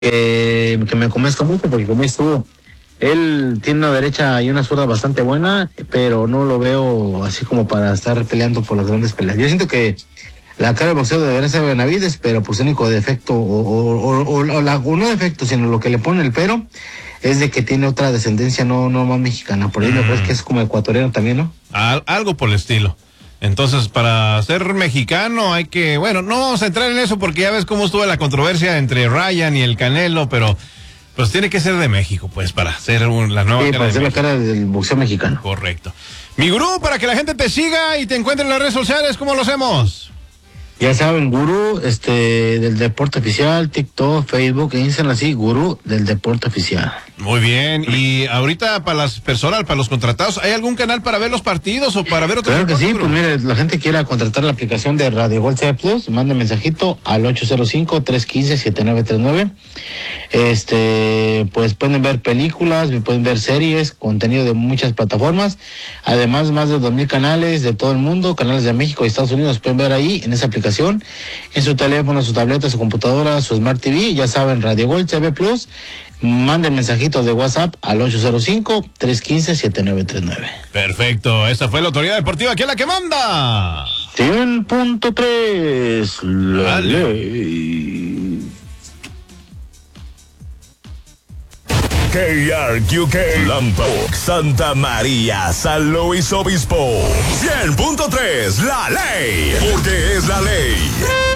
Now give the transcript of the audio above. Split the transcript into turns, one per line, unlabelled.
que me convenzca mucho, porque como dices tú, él tiene una derecha y una zurda bastante buena, pero no lo veo así como para estar peleando por las grandes peleas. Yo siento que la cara del boxeo debería ser Benavides, pero pues el único defecto, o no defecto, sino lo que le pone el pero, es de que tiene otra descendencia no más mexicana. Por ahí me parece que es como ecuatoriano también, ¿no?
Algo por el estilo. Entonces, para ser mexicano hay que, bueno, no vamos a entrar en eso porque ya ves cómo estuvo la controversia entre Ryan y el Canelo, pero pues tiene que ser de México, pues, para ser la nueva
Sí,
cara
para
de
ser la
México.
cara del boxeo mexicano.
Correcto. Mi gurú, para que la gente te siga y te encuentre en las redes sociales, ¿cómo lo hacemos?
Ya saben, Gurú, del deporte oficial, TikTok, Facebook, Instagram, así, Gurú del deporte oficial.
Muy bien. Y ahorita para las personas, para los contratados, ¿hay algún canal para ver los partidos o para ver otros?
Claro que sí, pues mire, la gente quiera contratar la aplicación de Radio Gol CB Plus, mande mensajito al 805-315-7939. Pues pueden ver películas, pueden ver series, contenido de muchas plataformas, además más de 2,000 canales de todo el mundo, canales de México y Estados Unidos, pueden ver ahí en esa aplicación, en su teléfono, su tableta, su computadora, su Smart TV, ya saben, Radio Gol CB Plus. Manden mensajitos de WhatsApp al 805-315-7939.
Perfecto, esa fue la autoridad deportiva, ¿quién es la que manda?
100.3, la ley.
KRQK, Lampa, Santa María, San Luis Obispo. 100.3, la ley, porque es la ley.